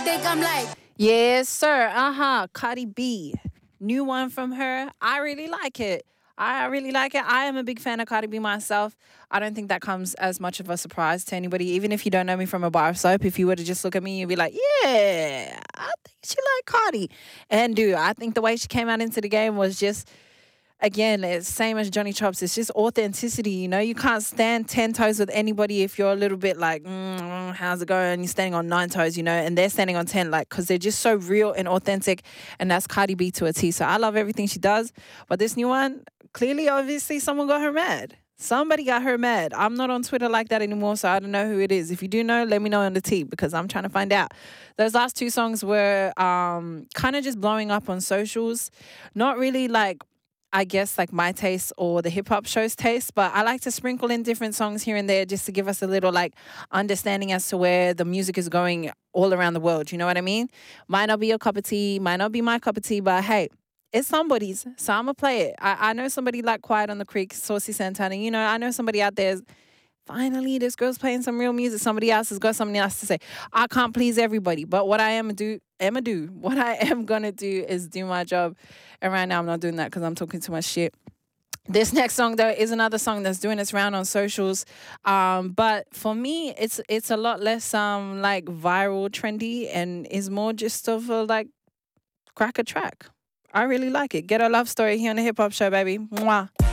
think I'm like. Yes, sir. Cardi B. New one from her. I really like it. I really like it. I am a big fan of Cardi B myself. I don't think that comes as much of a surprise to anybody. Even if you don't know me from a bar of soap, if you were to just look at me, you'd be like, yeah, I think she like Cardi. And dude, I think the way she came out into the game was just, again, it's same as Johnny Chops. It's just authenticity, you know? You can't stand 10 toes with anybody if you're a little bit like, how's it going? You're standing on 9 toes, you know? And they're standing on 10, like, because they're just so real and authentic. And that's Cardi B to a T. So I love everything she does. But this new one, clearly, obviously, someone got her mad. Somebody got her mad. I'm not on Twitter like that anymore, so I don't know who it is. If you do know, let me know on the T because I'm trying to find out. Those last 2 songs were kind of just blowing up on socials. Not really like, I guess, like my taste or the hip hop show's taste, but I like to sprinkle in different songs here and there just to give us a little like understanding as to where the music is going all around the world. You know what I mean? Might not be your cup of tea, might not be my cup of tea, but hey, it's somebody's, so I'm going to play it. I know somebody like Quiet on the Creek, Saucy Santana. You know, I know somebody out there, finally, this girl's playing some real music. Somebody else has got something else to say. I can't please everybody, but what I am what I am going to do is do my job. And right now I'm not doing that because I'm talking too much shit. This next song, though, is another song that's doing its round on socials. But for me, it's a lot less like viral, trendy, and is more just of a like cracker track. I really like it. Get a love story here on the Hip Hop Show, baby. Mwah.